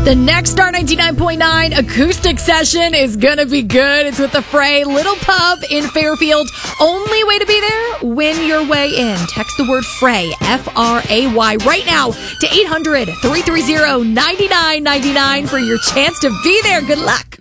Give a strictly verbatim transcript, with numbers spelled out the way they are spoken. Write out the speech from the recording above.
The next Star ninety-nine point nine acoustic session is going to be good. It's with the Fray Little Pub in Fairfield. Only way to be there, win your way in. Text the word Fray, F R A Y, right now to eight hundred, three three zero, nine nine nine nine for your chance to be there. Good luck.